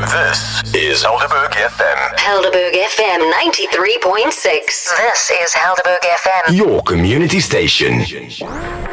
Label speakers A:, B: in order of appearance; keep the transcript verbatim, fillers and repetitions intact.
A: This is Helderberg F M.
B: Helderberg F M ninety-three point six. This is Helderberg F M.
A: Your community station.